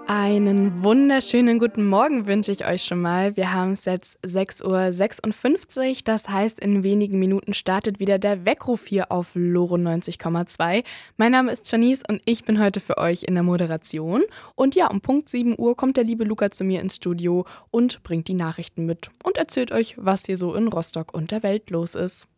Einen wunderschönen guten Morgen wünsche ich euch schon mal. Wir haben es jetzt 6:56 Uhr, das heißt, in wenigen Minuten startet wieder der Weckruf hier auf Loro 90,2. Mein Name ist Janice und ich bin heute für euch in der Moderation. Und ja, um Punkt 7 Uhr kommt der liebe Luca zu mir ins Studio und bringt die Nachrichten mit und erzählt euch, was hier so in Rostock und der Welt los ist.